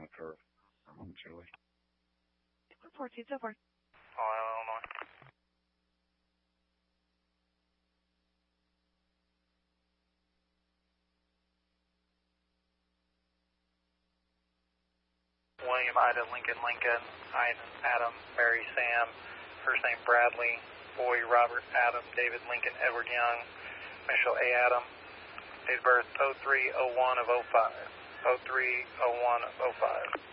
on the curve momentarily. 4204. Illinois. William, Ida, Lincoln, Adam, Mary, Sam, first name Bradley, boy Robert, Adam, David, Lincoln, Edward Young, Michelle A. Adam, date of birth 03/01/05, 03/01/05.